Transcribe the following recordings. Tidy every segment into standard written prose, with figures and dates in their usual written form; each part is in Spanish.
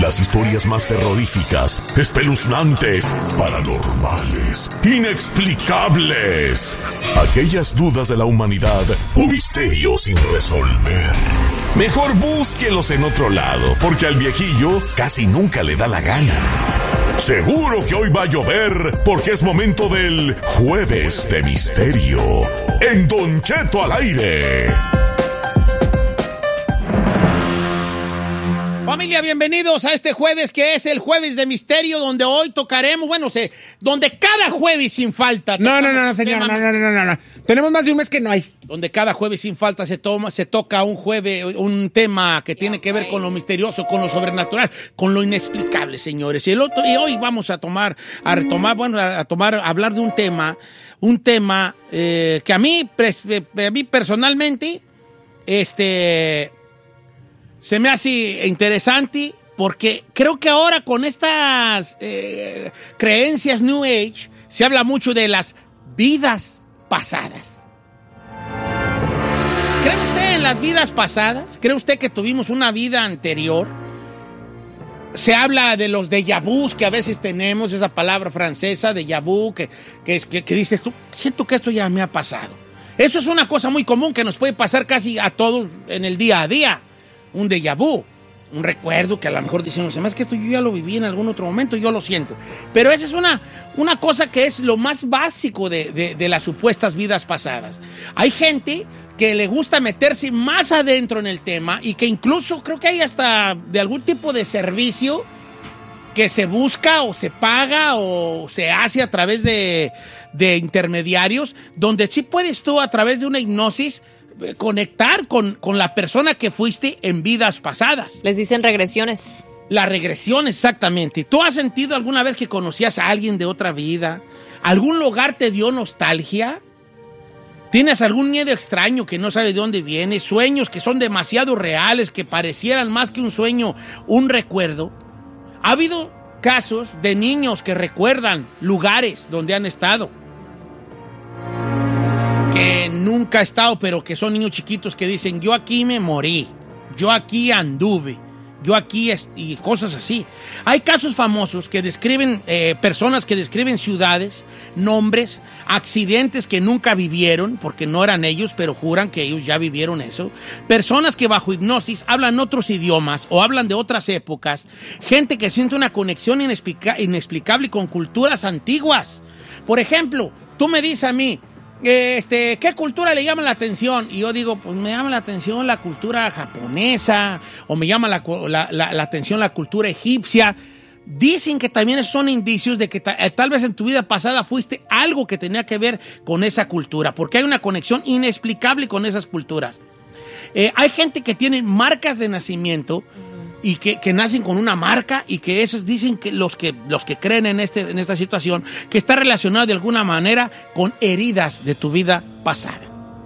Las historias más terroríficas, espeluznantes, paranormales, inexplicables. Aquellas dudas de la humanidad o misterios sin resolver. Mejor búsquelos en otro lado, porque al viejillo casi nunca le da la gana. Seguro que hoy va a llover, porque es momento del Jueves de Misterio. En Don Cheto al aire. Familia, bienvenidos a este jueves que es el Jueves de Misterio, donde hoy tocaremos, donde cada jueves sin falta... No, señor, no. Tenemos más de un mes que no hay. Donde cada jueves sin falta se toca un tema que tiene que ver con lo misterioso, con lo sobrenatural, con lo inexplicable, señores. Y hoy vamos a hablar de un tema que a mí personalmente, se me hace interesante porque creo que ahora con estas creencias New Age se habla mucho de las vidas pasadas. ¿Cree usted en las vidas pasadas? ¿Cree usted que tuvimos una vida anterior? Se habla de los déjà vus que a veces tenemos, esa palabra francesa, déjà vu, que dices tú, siento que esto ya me ha pasado. Eso es una cosa muy común que nos puede pasar casi a todos en el día a día. Un déjà vu, un recuerdo que a lo mejor dicen, no es que esto yo ya lo viví en algún otro momento, yo lo siento. Pero esa es una cosa que es lo más básico de las supuestas vidas pasadas. Hay gente que le gusta meterse más adentro en el tema y que incluso creo que hay hasta de algún tipo de servicio que se busca o se paga o se hace a través de intermediarios, donde sí puedes tú a través de una hipnosis conectar con la persona que fuiste en vidas pasadas. Les dicen regresiones. La regresión, exactamente. ¿Tú has sentido alguna vez que conocías a alguien de otra vida? ¿Algún lugar te dio nostalgia? ¿Tienes algún miedo extraño que no sabes de dónde viene? ¿Sueños que son demasiado reales, que parecieran más que un sueño, un recuerdo? Ha habido casos de niños que recuerdan lugares donde han estado, que nunca he estado, pero que son niños chiquitos que dicen, yo aquí me morí, yo aquí anduve, yo aquí, y cosas así. Hay casos famosos que describen, personas que describen ciudades, nombres, accidentes que nunca vivieron, porque no eran ellos, pero juran que ellos ya vivieron eso. Personas que bajo hipnosis hablan otros idiomas o hablan de otras épocas. Gente que siente una conexión inexplicable con culturas antiguas. Por ejemplo, tú me dices a mí, ¿qué cultura le llama la atención? Y yo digo, pues me llama la atención la cultura japonesa, o me llama la atención la cultura egipcia. Dicen que también son indicios de que tal vez en tu vida pasada fuiste algo que tenía que ver con esa cultura, porque hay una conexión inexplicable con esas culturas. Hay gente que tiene marcas de nacimiento y que nacen con una marca, y que esos dicen que los que creen en esta situación, que está relacionado de alguna manera con heridas de tu vida pasada.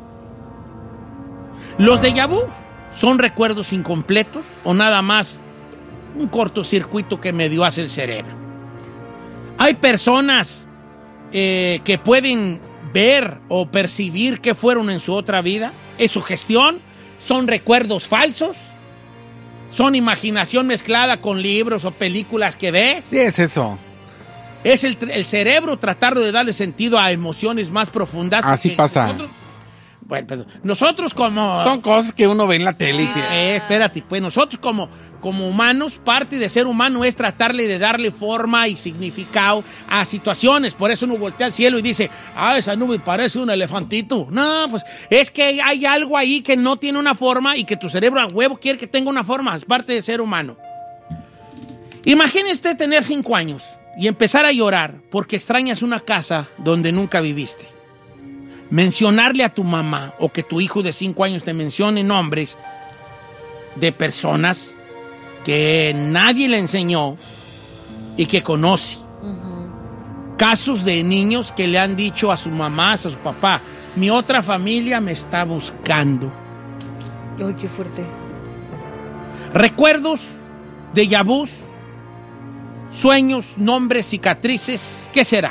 Los déjà vu son recuerdos incompletos o nada más un cortocircuito que medio hace el cerebro. Hay personas que pueden ver o percibir qué fueron en su otra vida. Es sugestión, son recuerdos falsos. ¿Son imaginación mezclada con libros o películas que ves? Sí, es eso. Es el cerebro tratando de darle sentido a emociones más profundas. Así pasa. Nosotros como... Son cosas que uno ve en la tele. Espérate, pues nosotros como humanos, parte de ser humano es tratarle de darle forma y significado a situaciones. Por eso uno voltea al cielo y dice, esa nube parece un elefantito. No, pues es que hay algo ahí que no tiene una forma y que tu cerebro a huevo quiere que tenga una forma. Es parte de ser humano. Imagine usted tener 5 años y empezar a llorar porque extrañas una casa donde nunca viviste. Mencionarle a tu mamá o que tu hijo de 5 años te mencione nombres de personas que nadie le enseñó y que conoce. Casos de niños que le han dicho a su mamá, a su papá, mi otra familia me está buscando. Ay, qué fuerte. Recuerdos, déjà vus, sueños, nombres, cicatrices, ¿qué será?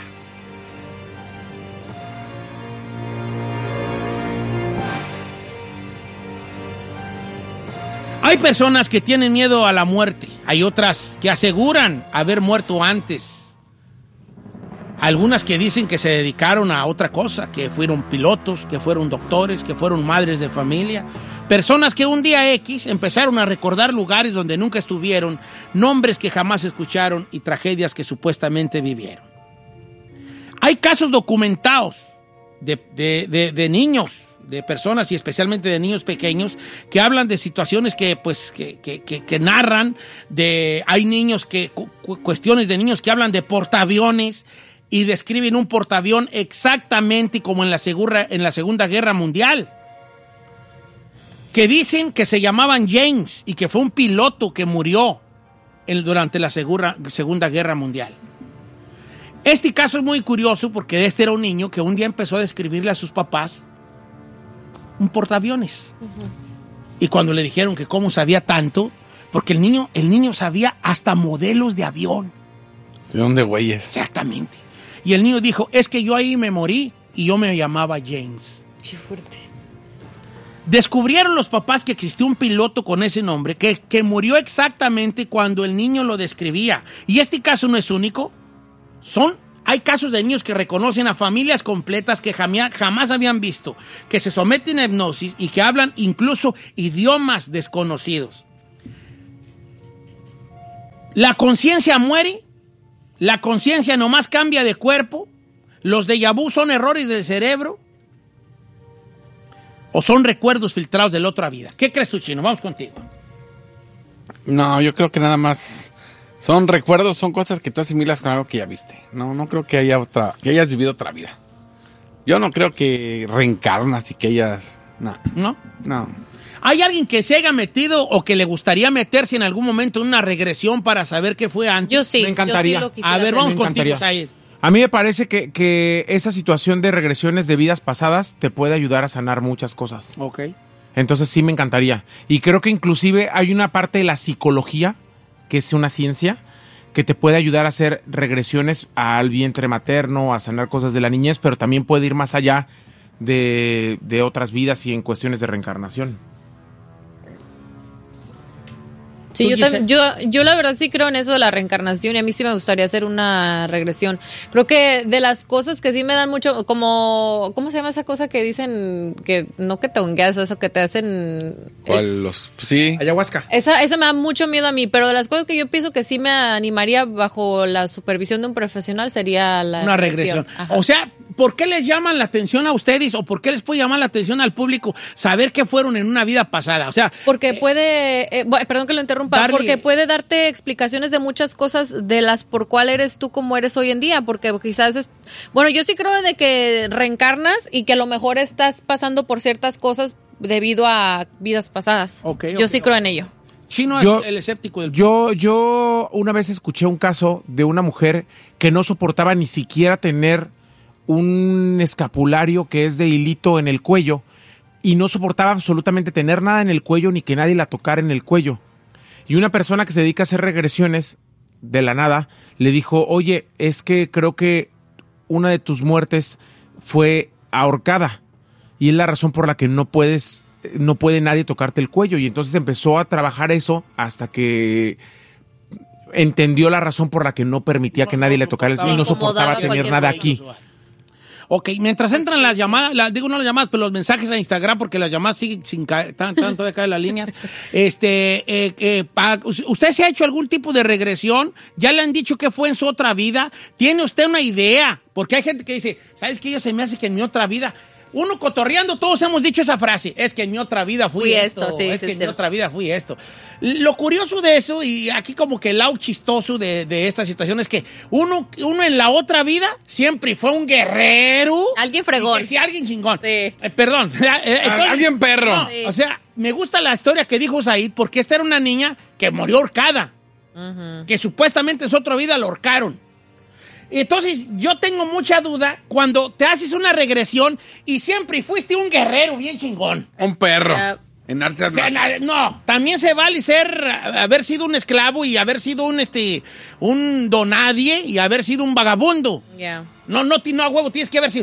Hay personas que tienen miedo a la muerte. Hay otras que aseguran haber muerto antes. Algunas que dicen que se dedicaron a otra cosa, que fueron pilotos, que fueron doctores, que fueron madres de familia. Personas que un día X empezaron a recordar lugares donde nunca estuvieron, nombres que jamás escucharon y tragedias que supuestamente vivieron. Hay casos documentados de niños, de personas y especialmente de niños pequeños que hablan de situaciones que narran, hay niños cuestiones de niños que hablan de portaaviones y describen un portaavión exactamente como en la Segunda Guerra Mundial. Que dicen que se llamaban James y que fue un piloto que murió durante la Segunda Guerra Mundial. Este caso es muy curioso porque este era un niño que un día empezó a describirle a sus papás un portaaviones. Uh-huh. Y cuando le dijeron que cómo sabía tanto, porque el niño sabía hasta modelos de avión. ¿De dónde, güeyes? Exactamente. Y el niño dijo, es que yo ahí me morí y yo me llamaba James. Qué fuerte. Descubrieron los papás que existió un piloto con ese nombre que murió exactamente cuando el niño lo describía. Y este caso no es único. Hay casos de niños que reconocen a familias completas que jamás habían visto, que se someten a hipnosis y que hablan incluso idiomas desconocidos. La conciencia muere, la conciencia nomás cambia de cuerpo, los déjà vu son errores del cerebro, ¿o son recuerdos filtrados de la otra vida? ¿Qué crees tú, Chino? Vamos contigo. No, yo creo que nada más son recuerdos, son cosas que tú asimilas con algo que ya viste. No creo que hayas vivido otra vida. Yo no creo que reencarnas y que hayas... No. ¿Hay alguien que se haya metido o que le gustaría meterse en algún momento en una regresión para saber qué fue antes? Yo sí. Me encantaría. Yo sí a ver, vamos contigo, Said. A mí me parece que esa situación de regresiones de vidas pasadas te puede ayudar a sanar muchas cosas. Ok. Entonces sí me encantaría. Y creo que inclusive hay una parte de la psicología, que es una ciencia, que te puede ayudar a hacer regresiones al vientre materno, a sanar cosas de la niñez, pero también puede ir más allá de otras vidas y en cuestiones de reencarnación. Sí, yo la verdad sí creo en eso de la reencarnación y a mí sí me gustaría hacer una regresión. Creo que de las cosas que sí me dan mucho, como, ¿cómo se llama esa cosa que dicen que no que te hongueas, eso que te hacen? Sí. Ayahuasca. Esa me da mucho miedo a mí, pero de las cosas que yo pienso que sí me animaría bajo la supervisión de un profesional sería una regresión. O sea, ¿por qué les llaman la atención a ustedes o por qué les puede llamar la atención al público saber qué fueron en una vida pasada? O sea, porque puede, perdón que lo interrumpa, porque puede darte explicaciones de muchas cosas de las por cuál eres tú como eres hoy en día, porque quizás yo sí creo de que reencarnas y que a lo mejor estás pasando por ciertas cosas debido a vidas pasadas. Yo sí creo en ello. Chino es el escéptico del... Yo una vez escuché un caso de una mujer que no soportaba ni siquiera tener un escapulario que es de hilito en el cuello y no soportaba absolutamente tener nada en el cuello ni que nadie la tocara en el cuello. Y una persona que se dedica a hacer regresiones de la nada le dijo, oye, es que creo que una de tus muertes fue ahorcada y es la razón por la que no puede nadie tocarte el cuello. Y entonces empezó a trabajar eso hasta que entendió la razón por la que no permitía que nadie le tocara el cuello y no soportaba tener nada aquí. Ok, mientras entran las llamadas, no las llamadas, pero los mensajes a Instagram, porque las llamadas siguen sin caer, tanto de caer las líneas. ¿Usted se ha hecho algún tipo de regresión? ¿Ya le han dicho qué fue en su otra vida? ¿Tiene usted una idea? Porque hay gente que dice, ¿sabes qué? Yo se me hace que en mi otra vida... Uno cotorreando, todos hemos dicho esa frase. Es que en mi otra vida fui esto. En mi otra vida fui esto. Lo curioso de eso, y aquí como que el lado chistoso de esta situación, es que uno en la otra vida siempre fue un guerrero. Alguien fregón. Sí, alguien chingón. Sí. Perdón. Entonces, alguien perro. No, sí. O sea, me gusta la historia que dijo Said, porque esta era una niña que murió ahorcada. Uh-huh. Que supuestamente en su otra vida la ahorcaron. Entonces, yo tengo mucha duda cuando te haces una regresión y siempre fuiste un guerrero bien chingón. Un perro. En arte no, también se vale haber sido un esclavo y haber sido un donadie y haber sido un vagabundo. Yeah. No, huevo, tienes que haber sido.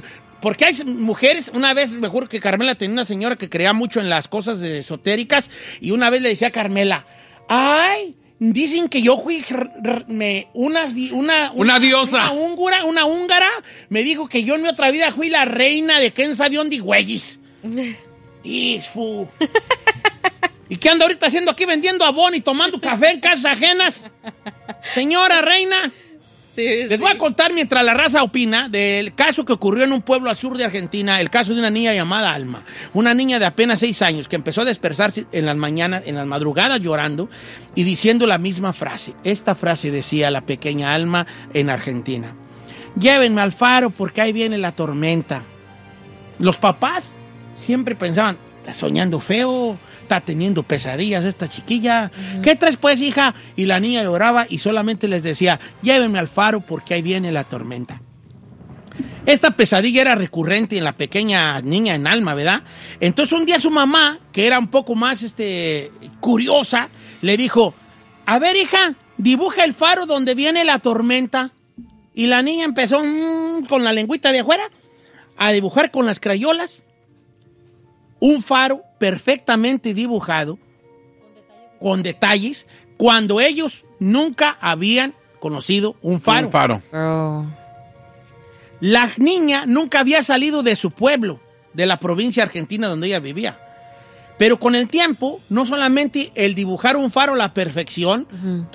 porque hay mujeres, una vez me acuerdo que Carmela tenía una señora que creía mucho en las cosas esotéricas y una vez le decía a Carmela, ay, dicen que yo fui una diosa. Una húngara me dijo que yo en mi otra vida fui la reina de quién sabe dónde güeyes. Isfu. ¿Y qué anda ahorita haciendo aquí vendiendo abón y tomando café en casas ajenas? Señora reina. Sí, Les voy a contar mientras la raza opina del caso que ocurrió en un pueblo al sur de Argentina, el caso de una niña llamada Alma, una niña de apenas 6 años que empezó a despertarse en las mañanas, en las madrugadas llorando y diciendo la misma frase. Esta frase decía la pequeña Alma en Argentina: llévenme al faro porque ahí viene la tormenta. Los papás siempre pensaban, está soñando feo, está teniendo pesadillas esta chiquilla. ¿Qué traes pues, hija? Y la niña lloraba y solamente les decía, llévenme al faro porque ahí viene la tormenta. Esta pesadilla era recurrente en la pequeña niña en Alma, ¿verdad? Entonces un día su mamá, que era un poco más curiosa, le dijo, a ver, hija, dibuja el faro donde viene la tormenta. Y la niña empezó con la lengüita de afuera a dibujar con las crayolas un faro perfectamente dibujado, con detalles, cuando ellos nunca habían conocido un faro. Un faro. Oh. La niña nunca había salido de su pueblo, de la provincia argentina donde ella vivía. Pero con el tiempo, no solamente el dibujar un faro a la perfección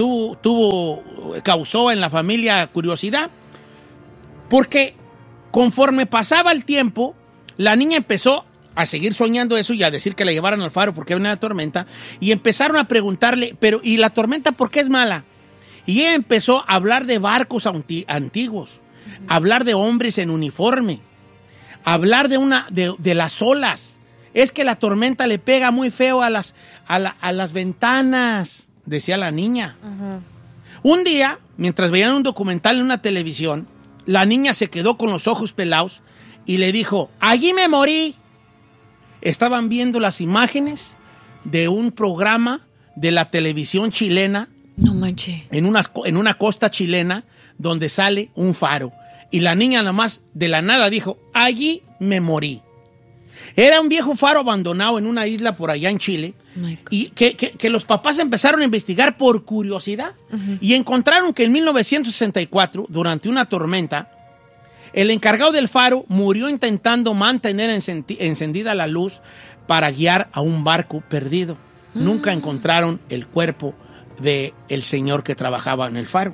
causó en la familia curiosidad, porque conforme pasaba el tiempo, la niña empezó a seguir soñando eso y a decir que la llevaran al faro porque había una tormenta, y empezaron a preguntarle, pero ¿y la tormenta por qué es mala? Y ella empezó a hablar de barcos antiguos, a hablar de hombres en uniforme, a hablar de las olas. Es que la tormenta le pega muy feo a las ventanas, decía la niña. Un día, mientras veían un documental en una televisión, la niña se quedó con los ojos pelados y le dijo, allí me morí. Estaban viendo las imágenes de un programa de la televisión chilena. No manches. En una costa chilena donde sale un faro. Y la niña nada más de la nada dijo, allí me morí. Era un viejo faro abandonado en una isla por allá en Chile. Y que los papás empezaron a investigar por curiosidad. Y encontraron que en 1964, durante una tormenta, el encargado del faro murió intentando mantener encendida la luz para guiar a un barco perdido. Nunca encontraron el cuerpo del señor que trabajaba en el faro.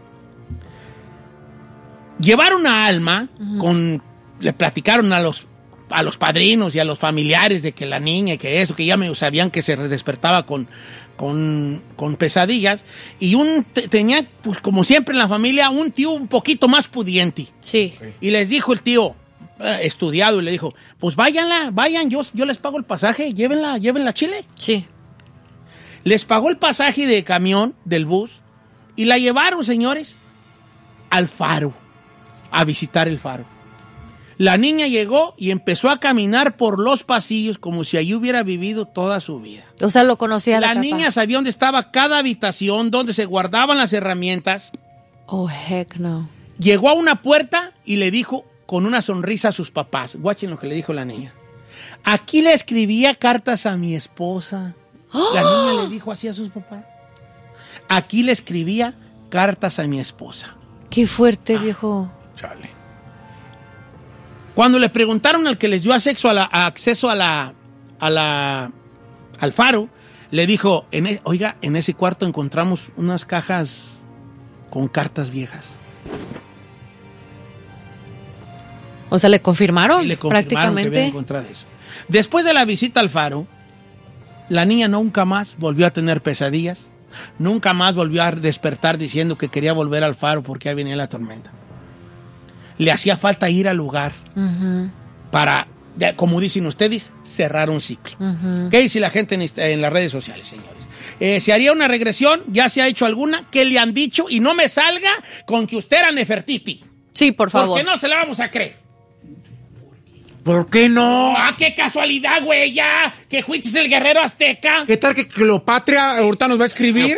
Llevaron a Alma, le platicaron a los padrinos y a los familiares de que la niña y que eso, que ya me sabían que se despertaba con pesadillas, y tenía, pues como siempre en la familia, un tío un poquito más pudiente. Sí. Y les dijo el tío, estudiado, y le dijo, pues vayan, yo les pago el pasaje, llévenla a Chile. Sí. Les pagó el pasaje de camión, del bus, y la llevaron, señores, al faro, a visitar el faro. La niña llegó y empezó a caminar por los pasillos como si allí hubiera vivido toda su vida. O sea, lo conocía. La niña sabía dónde estaba cada habitación, dónde se guardaban las herramientas. Oh, heck no. Llegó a una puerta y le dijo con una sonrisa a sus papás. Guachen lo que le dijo la niña. Aquí le escribía cartas a mi esposa. La niña le dijo así a sus papás. Aquí le escribía cartas a mi esposa. Qué fuerte, viejo. Chale. Cuando le preguntaron al que les dio acceso al faro, le dijo, oiga, en ese cuarto encontramos unas cajas con cartas viejas. O sea, le confirmaron, sí, le confirmaron prácticamente. Que habían encontrado eso. Después de la visita al faro, la niña nunca más volvió a tener pesadillas, nunca más volvió a despertar diciendo que quería volver al faro porque ahí venía la tormenta. Le hacía falta ir al lugar para, como dicen ustedes, cerrar un ciclo. ¿Qué dice la gente en las redes sociales, señores? ¿Se haría una regresión? ¿Ya se ha hecho alguna? ¿Qué le han dicho? Y no me salga con que usted era Nefertiti. Sí, por favor. Porque no se la vamos a creer. ¿Por qué no? ¡Ah, qué casualidad, güey! ¡Ya! ¡Que fuiste el guerrero azteca! ¿Qué tal que Cleopatra ahorita nos va a escribir?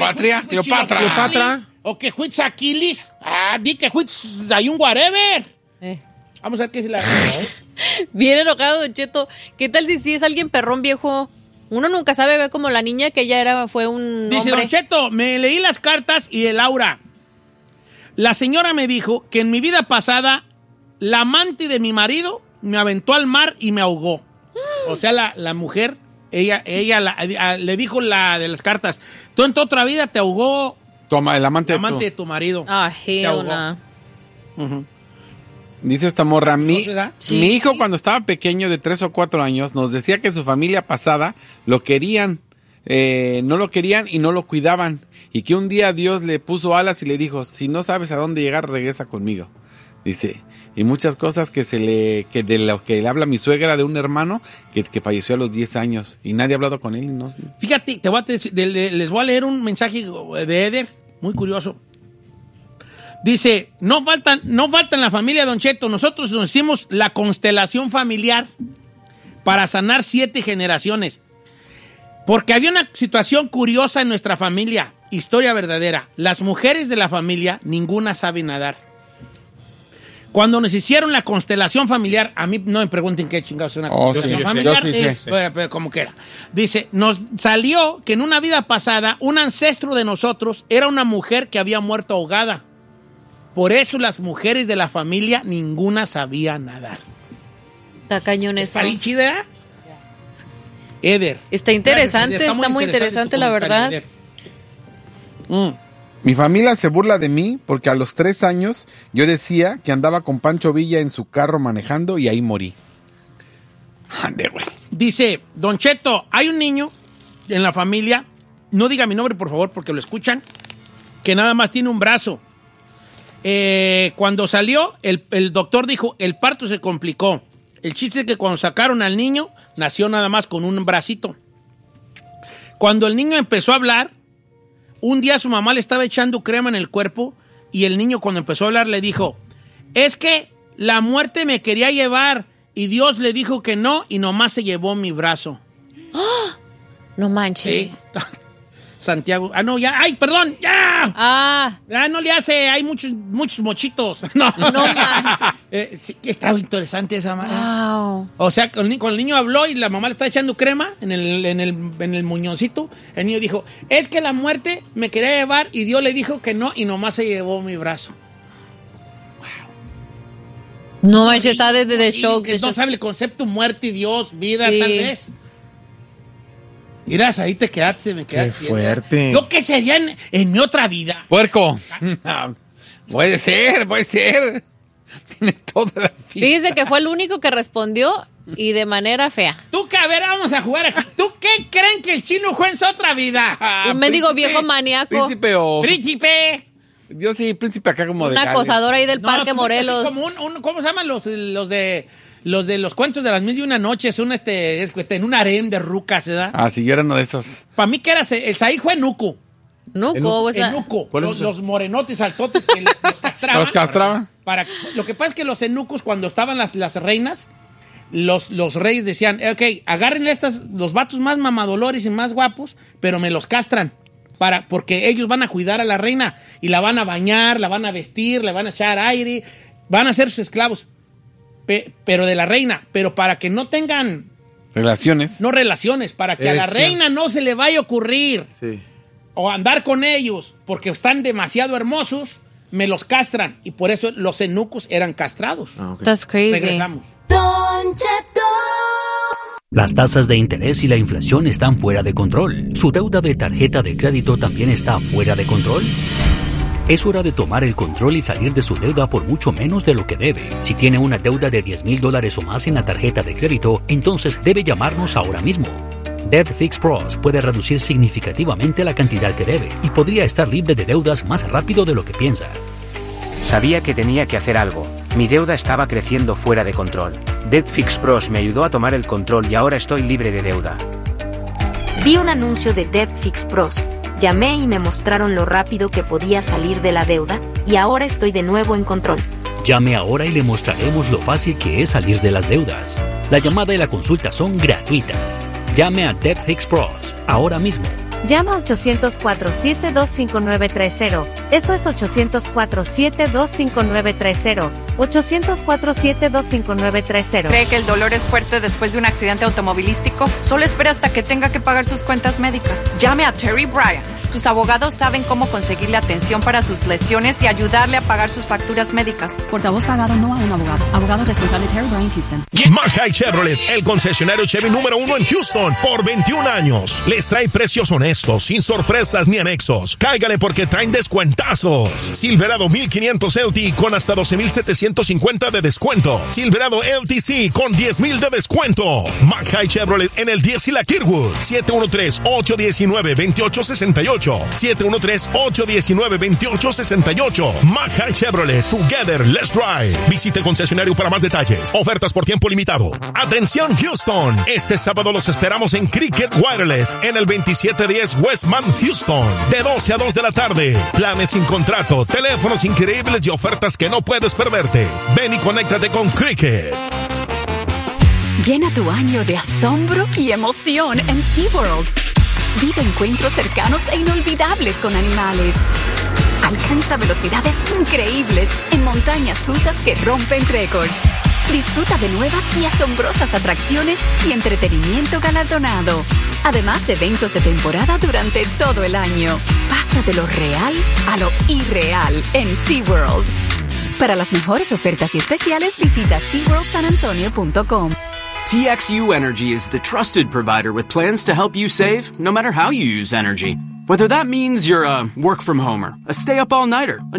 Cleopatra. O que fuiste Aquiles. Ah, di que fuiste hay un whatever. Vamos a ver qué es la... Bien enojado, Don Cheto. ¿Qué tal si es alguien perrón viejo? Uno nunca sabe, ve como la niña que ella fue un Dice, hombre. Don Cheto, me leí las cartas y el aura. La señora me dijo que en mi vida pasada, la amante de mi marido me aventó al mar y me ahogó. O sea, la mujer, ella le dijo la de las cartas, tú en tu otra vida te ahogó Toma, el amante, de tu marido. Ah, Te ahogó. Gina. Ujú. Dice esta morra, mi Sí. hijo cuando estaba pequeño de 3 o 4 años nos decía que su familia pasada lo querían, no lo querían y no lo cuidaban. Y que un día Dios le puso alas y le dijo, si no sabes a dónde llegar, regresa conmigo. Dice, y muchas cosas que de lo que le habla mi suegra de un hermano que falleció a los 10 años y nadie ha hablado con él. ¿No? Fíjate, les voy a leer un mensaje de Eder, muy curioso. Dice, no faltan la familia, Don Cheto. Nosotros nos hicimos la constelación familiar para sanar 7 generaciones. Porque había una situación curiosa en nuestra familia. Historia verdadera. Las mujeres de la familia, ninguna sabe nadar. Cuando nos hicieron la constelación familiar, a mí no me pregunten qué chingados es una constelación familiar. Yo sí sé. Pero como que era. Dice, nos salió que en una vida pasada, un ancestro de nosotros era una mujer que había muerto ahogada. Por eso las mujeres de la familia, ninguna sabía nadar. Está cañón eso. ¿Está bien chida? Eder. Está interesante, Gracias, Eder. está muy interesante, la verdad. Eder. Mi familia se burla de mí porque a los 3 años yo decía que andaba con Pancho Villa en su carro manejando y ahí morí. Ande, güey. Dice, Don Cheto, hay un niño en la familia, no diga mi nombre por favor porque lo escuchan, que nada más tiene un brazo. Cuando salió, el doctor dijo, el parto se complicó. El chiste es que cuando sacaron al niño, nació nada más con un bracito. Cuando el niño empezó a hablar, un día su mamá le estaba echando crema en el cuerpo y el niño cuando empezó a hablar le dijo, es que la muerte me quería llevar y Dios le dijo que no y nomás se llevó mi brazo. No manches. Sí. Santiago. Ah, no, ya. ¡Ay, perdón! ¡Ya! Ah. No le hace. Hay muchos mochitos. No manches. Sí, está interesante esa madre. Wow. O sea, cuando el niño habló y la mamá le está echando crema en el muñoncito, el niño dijo, es que la muerte me quería llevar y Dios le dijo que no y nomás se llevó mi brazo. No manches, está de shock. Que no sabe el concepto muerte y Dios, vida, tal vez. Miras, ahí te quedaste, me quedaste. Qué fuerte. ¿Yo qué sería en mi otra vida? ¡Puerco! Puede ser. Tiene toda la pinta. Fíjese que fue el único que respondió y de manera fea. Tú, que a ver, vamos a jugar aquí. ¿Tú qué creen que el chino juega en su otra vida? Un mendigo viejo maníaco. Príncipe o... ¡Príncipe! Yo sí, príncipe acá como Un de... acosador ahí del Parque tú, Morelos. así como ¿cómo se llaman los de los cuentos de las 1001 noches? En un harén de rucas, ¿verdad? Ah, sí, yo era uno de esos. Para mí que era el Saí fue Nuco. Nuco, o sea. Enuco. ¿Cuál es Los morenotes altotes que los castraban. ¿Los castraba? Lo que pasa es que los enucos, cuando estaban las reinas, los reyes decían, ok, agarren los vatos más mamadolores y más guapos, pero me los castran. Porque ellos van a cuidar a la reina y la van a bañar, la van a vestir, le van a echar aire, van a ser sus esclavos. Pero de la reina, pero para que no tengan... Relaciones. No relaciones, para que a la reina no se le vaya a ocurrir Sí. o andar con ellos porque están demasiado hermosos, me los castran. Y por eso los eunucos eran castrados. Ah, ok. That's crazy. Regresamos. Don Cheto. Las tasas de interés y la inflación están fuera de control. ¿Su deuda de tarjeta de crédito también está fuera de control? Es hora de tomar el control y salir de su deuda por mucho menos de lo que debe. Si tiene una deuda de $10,000 o más en la tarjeta de crédito, entonces debe llamarnos ahora mismo. Debt Fix Pros puede reducir significativamente la cantidad que debe y podría estar libre de deudas más rápido de lo que piensa. Sabía que tenía que hacer algo. Mi deuda estaba creciendo fuera de control. Debt Fix Pros me ayudó a tomar el control y ahora estoy libre de deuda. Vi un anuncio de Debt Fix Pros. Llamé y me mostraron lo rápido que podía salir de la deuda y ahora estoy de nuevo en control. Llame ahora y le mostraremos lo fácil que es salir de las deudas. La llamada y la consulta son gratuitas. Llame a Debt Fix Pros ahora mismo. Llama 800-472-5930. Eso es 800-472-5930. 800-472-5930. ¿Cree que el dolor es fuerte después de un accidente automovilístico? Solo espera hasta que tenga que pagar sus cuentas médicas. Llame a Terry Bryant. Sus abogados saben cómo conseguirle atención para sus lesiones y ayudarle a pagar sus facturas médicas. Portavoz pagado no a un abogado. Abogado responsable Terry Bryant Houston. Mackay Chevrolet, el concesionario Chevy número 1 en Houston por 21 años. Les trae precios honestos, sin sorpresas ni anexos. Cáigale porque traen descuentazos. Silverado 1500 LT con hasta 12,750 de descuento. Silverado LTC con 10,000 de descuento. Mackay Chevrolet en el 10 y la Kirkwood. 713-819-2868. 713-819-2868. Mackay Chevrolet. Together, let's drive. Visite el concesionario para más detalles. Ofertas por tiempo limitado. Atención Houston. Este sábado los esperamos en Cricket Wireless en el 2710 Westman Houston. De 12 a 2 de la tarde. Planes sin contrato, teléfonos increíbles y ofertas que no puedes perderte. Ven y conéctate con Cricket. Llena tu año de asombro y emoción en SeaWorld. Vive encuentros cercanos e inolvidables con animales. Alcanza velocidades increíbles en montañas rusas que rompen récords. Disfruta de nuevas y asombrosas atracciones y entretenimiento galardonado. Además de eventos de temporada durante todo el año. Pasa de lo real a lo irreal en SeaWorld. Para las mejores ofertas y especiales, visita SeaWorldSanAntonio.com. TXU Energy is the trusted provider with plans to help you save no matter how you use energy. Whether that means you're a work-from-homer, a stay-up-all-nighter,